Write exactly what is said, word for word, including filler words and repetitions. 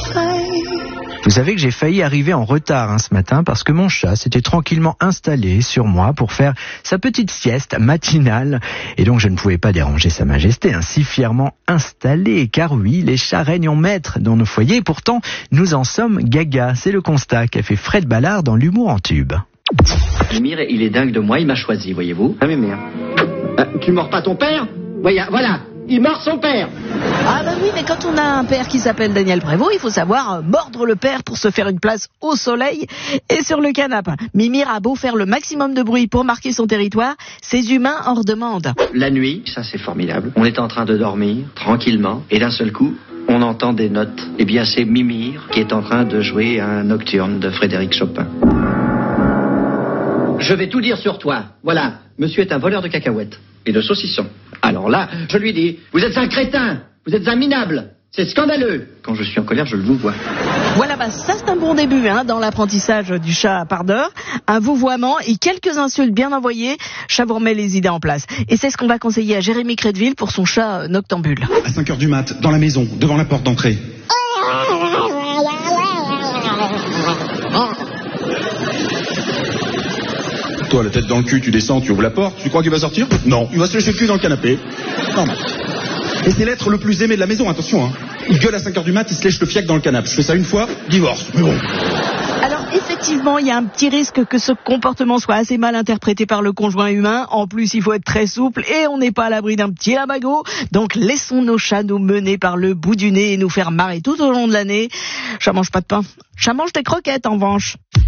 Vous savez que j'ai failli arriver en retard hein, ce matin parce que mon chat s'était tranquillement installé sur moi pour faire sa petite sieste matinale. Et donc je ne pouvais pas déranger Sa Majesté, ainsi fièrement installé. Car oui, les chats règnent en maître dans nos foyers. Pourtant, nous en sommes gaga. C'est le constat qu'a fait Fred Ballard dans l'humour en tube. Mimir, il est dingue de moi, il m'a choisi, voyez-vous. Ah, Mimir. Euh, tu mords pas ton père ? Voyez, voilà, il mord son père. Ah bah oui, mais quand on a un père qui s'appelle Daniel Prévost, il faut savoir mordre le père pour se faire une place au soleil et sur le canapé. Mimir a beau faire le maximum de bruit pour marquer son territoire, ses humains en redemandent. La nuit, ça c'est formidable. On est en train de dormir, tranquillement, et d'un seul coup, on entend des notes. Eh bien, c'est Mimir qui est en train de jouer un nocturne de Frédéric Chopin. Je vais tout dire sur toi. Voilà, monsieur est un voleur de cacahuètes et de saucissons. Alors là, je lui dis, vous êtes un crétin, vous êtes un minable, c'est scandaleux. Quand je suis en colère, je le vous vois. Voilà, bah ça c'est un bon début hein, dans l'apprentissage du chat pardeur. Un vouvoiement et quelques insultes bien envoyées, chat vous remet les idées en place. Et c'est ce qu'on va conseiller à Jérémy Crédville pour son chat noctambule. À cinq heures du mat, dans la maison, devant la porte d'entrée. Toi, la tête dans le cul, tu descends, tu ouvres la porte, tu crois qu'il va sortir ? Non, il va se lécher le cul dans le canapé. Normal. Et c'est l'être le plus aimé de la maison, attention, hein. Il gueule à cinq heures du mat, il se lèche le fiac dans le canapé. Je fais ça une fois, divorce. Mais bon. Alors effectivement, il y a un petit risque que ce comportement soit assez mal interprété par le conjoint humain. En plus, il faut être très souple et on n'est pas à l'abri d'un petit lamago. Donc laissons nos chats nous mener par le bout du nez et nous faire marrer tout au long de l'année. Chat mange pas de pain. Chat mange des croquettes en revanche.